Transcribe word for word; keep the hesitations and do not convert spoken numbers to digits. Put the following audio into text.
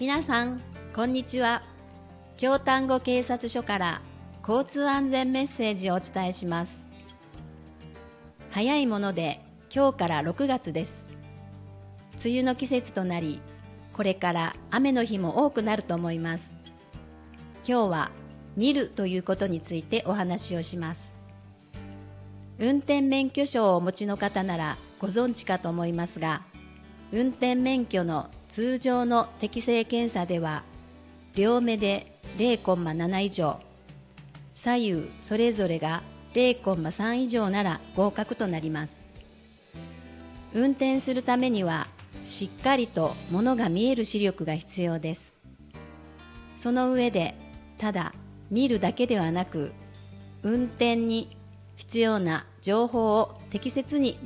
皆さんこんにちは。京丹後警察署から交通安全メッセージをお伝えします。早いもので今日からろくがつです。梅雨の季節となり、これから雨の日も多くなると思います。今日は見るということについてお話をします。運転免許証をお持ちの方ならご存知かと思いますが、運転免許の通常の適正検査では両目で れいコンマなな 以上、左右それぞれが れいコンマさん 以上なら合格となります。運転するためにはしっかりと物が見える視力が必要です。その上でただ見るだけではなく、運転に必要な情報を適切に